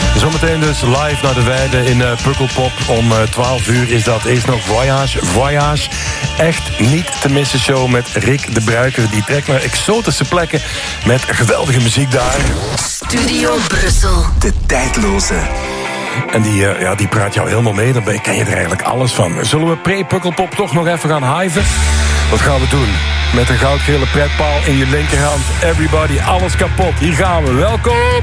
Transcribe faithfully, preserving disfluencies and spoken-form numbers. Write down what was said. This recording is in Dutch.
Zometeen dus live naar de weide in uh, Pukkelpop. Om uh, twaalf uur is dat. Eerst nog Voyage, Voyage. Echt niet te missen show met Rick de Bruiker. Die trekt naar exotische plekken met geweldige muziek daar. Studio Brussel. De tijdloze. En die, uh, ja, die praat jou helemaal mee. Dan ken je er eigenlijk alles van. Zullen we pre-Pukkelpop toch nog even gaan hiven? Wat gaan we doen? Met een goudgele pretpaal in je linkerhand. Everybody, alles kapot. Hier gaan we. Welkom!